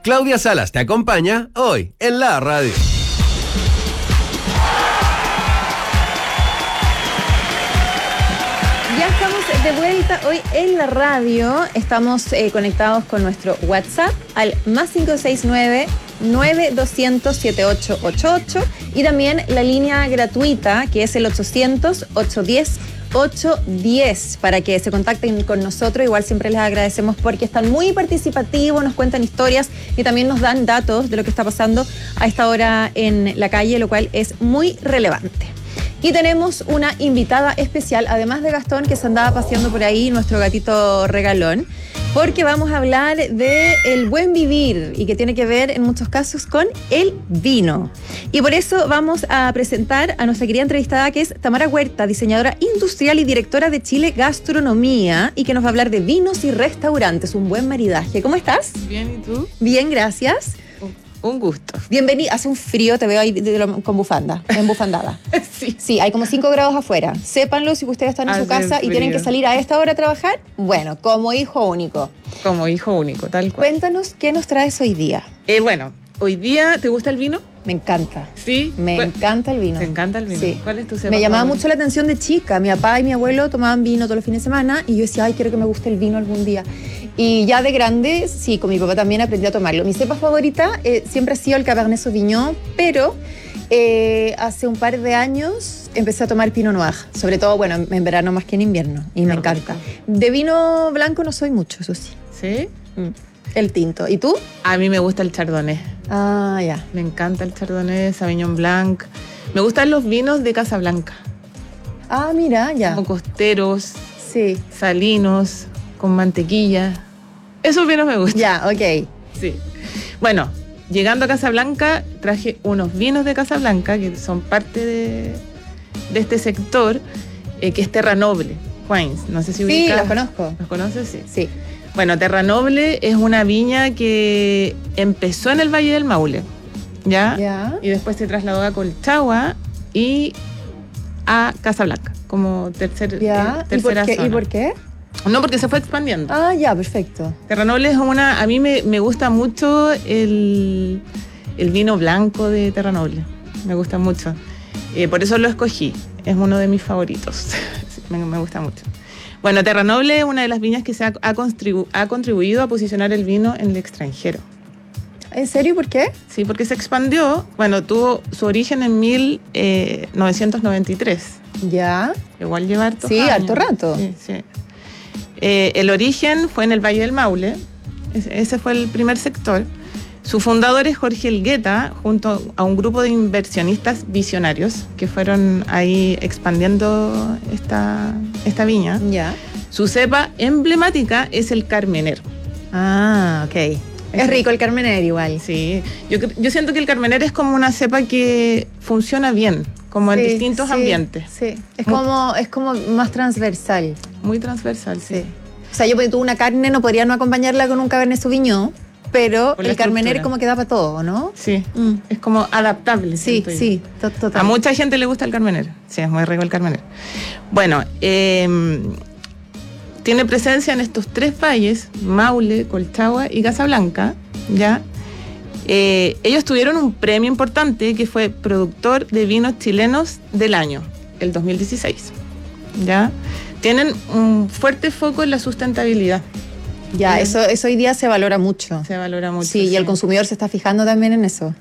Claudia Salas te acompaña hoy en la radio. Ya estamos de vuelta hoy en la radio. Estamos conectados con nuestro WhatsApp al +569 9200 7888 y también la línea gratuita que es el 800 810 810 para que se contacten con nosotros. Igual siempre les agradecemos porque están muy participativos, nos cuentan historias y también nos dan datos de lo que está pasando a esta hora en la calle, lo cual es muy relevante. Y tenemos una invitada especial, además de Gastón, que se andaba paseando por ahí, nuestro gatito regalón, porque vamos a hablar de el buen vivir y que tiene que ver en muchos casos con el vino. Y por eso vamos a presentar a nuestra querida entrevistada, que es Tamara Huerta, diseñadora industrial y directora de Chile Gastronomía, y que nos va a hablar de vinos y restaurantes, un buen maridaje. ¿Cómo estás? Bien, ¿y tú? Bien, gracias. Un gusto. Bienvenida. Hace un frío, te veo ahí con bufanda, embufandada. Sí. Sí, hay como 5 grados afuera. Sépanlo si ustedes están en su casa y tienen que salir a esta hora a trabajar. Bueno, como hijo único. Como hijo único, tal cual. Cuéntanos qué nos traes hoy día. Bueno, hoy día, ¿te gusta el vino? Me encanta. Sí. Me encanta el vino. ¿Te encanta el vino? Sí. ¿Cuál es tu cepa? Me llamaba mucho la atención de chica. Mi papá y mi abuelo tomaban vino todos los fines de semana y yo decía, ay, quiero que me guste el vino algún día. Y ya de grande, sí, con mi papá también aprendí a tomarlo. Mi cepa favorita siempre ha sido el Cabernet Sauvignon, pero hace un par de años empecé a tomar Pinot Noir. Sobre todo, bueno, en verano más que en invierno. Y me encanta. De vino blanco no soy mucho, eso sí. ¿Sí? El tinto. ¿Y tú? A mí me gusta el Chardonnay. Ah, ya. Me encanta el Chardonnay, Sauvignon Blanc. Me gustan los vinos de Casablanca. Ah, mira, ya. Como costeros, Sí. salinos, con mantequilla. Esos vinos me gustan. Ya, ok. Sí. Bueno, llegando a Casablanca, traje unos vinos de Casablanca que son parte de este sector, que es Terra Noble Wines. No sé si Sí, ubicas. los conozco. ¿Los conoces? Sí. Sí. Bueno, Terra Noble es una viña que empezó en el Valle del Maule, ¿ya? Ya. Y después se trasladó a Colchagua y a Casablanca, como tercera zona. ¿Y por qué? No, porque se fue expandiendo. Ah, ya, perfecto. Terra Noble es una... A mí me gusta mucho el vino blanco de Terra Noble. Me gusta mucho. Por eso lo escogí. Es uno de mis favoritos. me gusta mucho. Bueno, Terra Noble es una de las viñas que ha contribuido a posicionar el vino en el extranjero. ¿En serio? ¿Por qué? Sí, porque se expandió. Bueno, tuvo su origen en 1993. Ya. Igual lleva hartos Sí, años. harto rato. Sí, sí. El origen fue en el Valle del Maule. Ese fue el primer sector. Su fundador es Jorge Elgueta, junto a un grupo de inversionistas visionarios que fueron ahí expandiendo esta viña. Ya. Su cepa emblemática es el Carmener. Ah, ok. Es rico el Carmener igual. Sí, yo siento que el Carmener es como una cepa que funciona bien, como en distintos ambientes. Sí, es como más transversal. Muy transversal, sí. O sea, yo tuve una carne, no podría no acompañarla con un Cabernet Sauvignon, pero Por la el Carmener estructura. como que da para todo, ¿no? Sí, es como adaptable. Sí, siento yo. sí, total. A mucha gente le gusta el Carmener. Sí, es muy rico el Carmener. Bueno, tiene presencia en estos 3 valles, Maule, Colchagua y Casablanca, ¿ya? Ellos tuvieron un premio importante que fue Productor de Vinos Chilenos del Año, el 2016, ¿ya? Tienen un fuerte foco en la sustentabilidad. Ya, eso hoy día se valora mucho. Se valora mucho. Sí, y el consumidor se está fijando también en eso.